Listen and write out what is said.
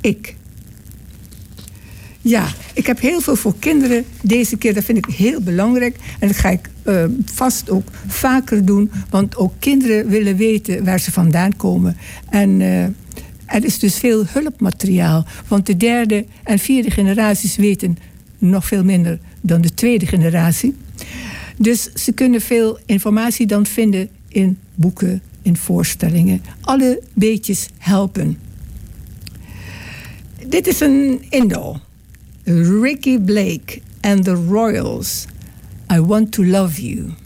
ik. Ja, ik heb heel veel voor kinderen deze keer. Dat vind ik heel belangrijk. En dat ga ik vast ook vaker doen. Want ook kinderen willen weten waar ze vandaan komen. En er is dus veel hulpmateriaal. Want de derde en vierde generaties weten nog veel minder dan de tweede generatie. Dus ze kunnen veel informatie dan vinden in boeken, in voorstellingen. Alle beetjes helpen. Dit is een Indo. Ricky Blake and the Royals. I Want to Love You.